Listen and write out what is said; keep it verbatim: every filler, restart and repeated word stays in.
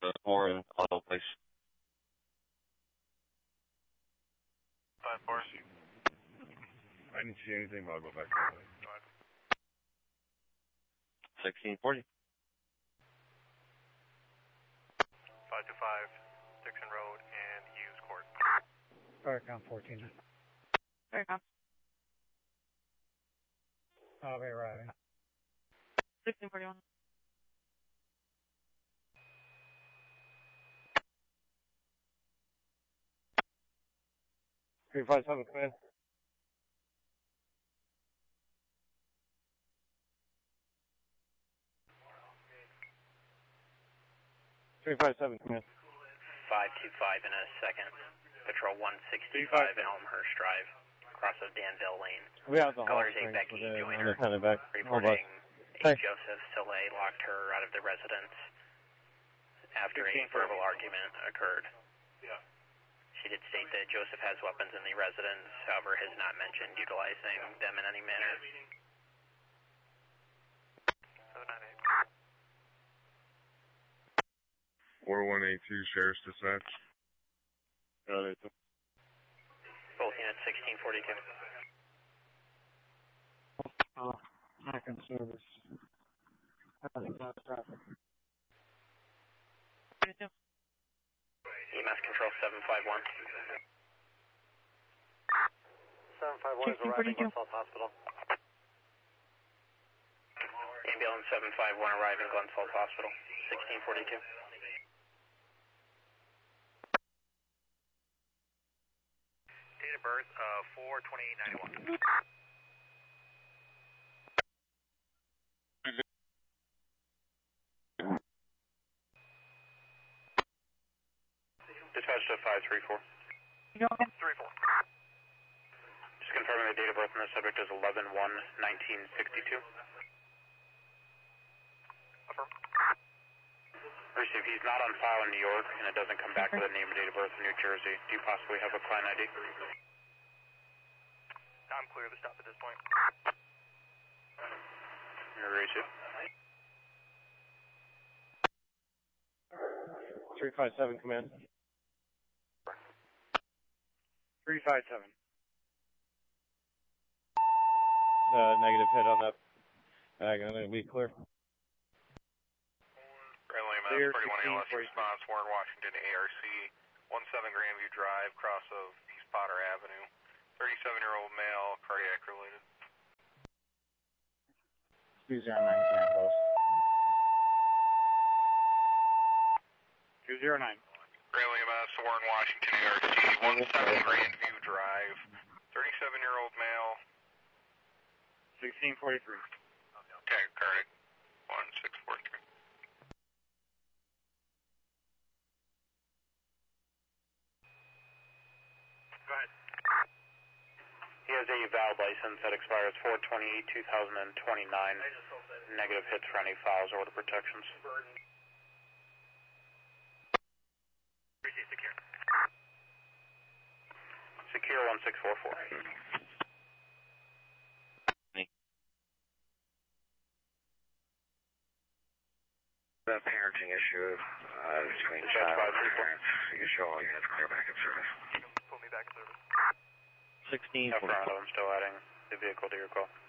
uh, more in auto place. five four. I didn't see anything, but I'll go back that way. Go ahead. sixteen forty. five two five, Dixon Road and Hughes Court. Farrakhan fourteen. Farrakhan. I'll be arriving. sixteen forty-one. three five seven, come in. three five seven, come in. five two five in a second. Patrol one sixty-five Elmhurst Drive, across of Danville Lane. We have the Colors hall eight Becky with Joyner, independent back. reporting Hey. eight Joseph Soleil locked her out of the residence after a verbal argument occurred. Yeah. She did state that Joseph has weapons in the residence, however has not mentioned utilizing them in any manner. seven nine eight. four one eight two, Sheriff's Dispatch. Both units sixteen forty-two. Oh, back in service. Traffic. E M S control seven five one. seven five one is arriving at Glenfeld Hospital. Ambulance seven five one arriving Glenfeld Hospital, sixteen forty-two. Date of birth of four twenty-eight ninety-one. Dispatch to five three four. three four. Just confirming the date of birth on the subject is eleven one nineteen sixty-two. Affirm. Receive, he's not on file in New York, and it doesn't come back with a name and date of birth in New Jersey. Do you possibly have a client I D? I'm clear to stop at this point. Receive. three five seven, come in. three five seven. Uh, negative hit on that. I'm going to be clear. Grandland Clear, thirty-one A L S sixteen response, Warren Washington A R C, one seven Grandview Drive, cross of East Potter Avenue. thirty-seven-year-old male, cardiac related. two zero nine, Campos. two zero nine. Grayling M S, Warren Washington A R C, one seven Grandview Drive, thirty-seven-year-old male. sixteen forty-three. Okay, cardiac, one six four three. Go ahead. He has a valid license that expires four twenty-eight two thousand twenty-nine. Negative hits for any files or order protections. Receive secure. Secure one six four four. The parenting issue uh, between child and parents. You can show all units clear back in service. Put me back in service. sixteen Affirmative, forty-four. I'm still adding the vehicle to your call.